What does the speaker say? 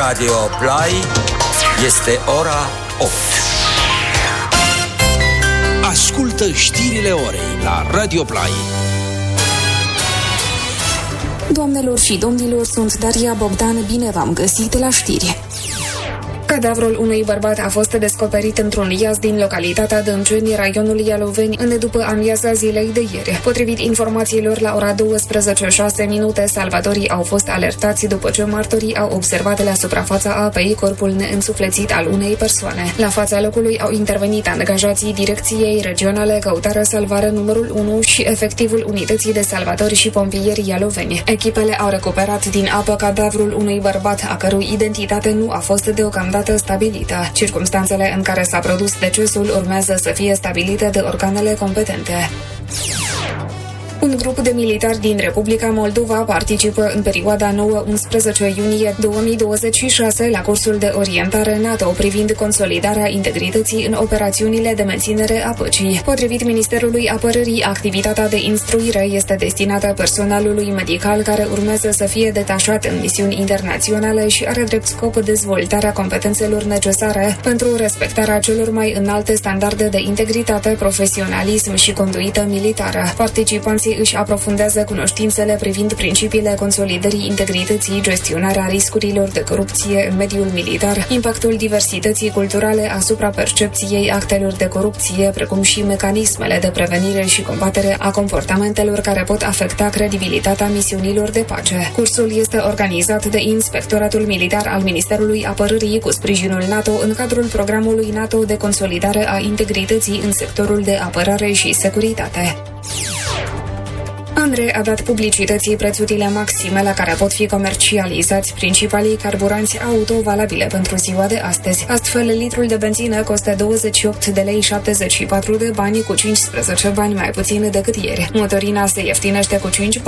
Radio Play este ora 8. Ascultă știrile orei la Radio Play. Doamnelor și domnilor, sunt Daria Bogdan, bine v-am găsit la știri. Cadavrul unui bărbat a fost descoperit într-un iaz din localitatea Dânceni, raionul Ialoveni, în după amiaza zilei de ieri. Potrivit informațiilor, la ora 12:06, salvatorii au fost alertați după ce martorii au observat la suprafața apei corpul neînsuflețit al unei persoane. La fața locului au intervenit angajații Direcției Regionale Căutare-Salvare numărul 1 și efectivul Unității de Salvatori și Pompieri Ialoveni. Echipele au recuperat din apă cadavrul unui bărbat, a cărui identitate nu a fost deocamdată stabilită. Circumstanțele în care s-a produs decesul urmează să fie stabilite de organele competente. Un grup de militari din Republica Moldova participă în perioada 9-11 iunie 2026 la cursul de orientare NATO privind consolidarea integrității în operațiunile de menținere a păcii. Potrivit Ministerului Apărării, activitatea de instruire este destinată personalului medical care urmează să fie detașat în misiuni internaționale și are drept scop dezvoltarea competențelor necesare pentru respectarea celor mai înalte standarde de integritate, profesionalism și conduită militară. Participanții își aprofundează cunoștințele privind principiile consolidării integrității, gestionarea riscurilor de corupție în mediul militar, impactul diversității culturale asupra percepției actelor de corupție, precum și mecanismele de prevenire și combatere a comportamentelor care pot afecta credibilitatea misiunilor de pace. Cursul este organizat de Inspectoratul Militar al Ministerului Apărării cu sprijinul NATO în cadrul programului NATO de consolidare a integrității în sectorul de apărare și securitate. ANRE a dat publicității prețurile maxime la care pot fi comercializați principalii carburanți auto valabile pentru ziua de astăzi. Astfel, litrul de benzină costă 28 de lei 74 de bani, cu 15 bani mai puțin decât ieri. Motorina se ieftinește cu 5 bani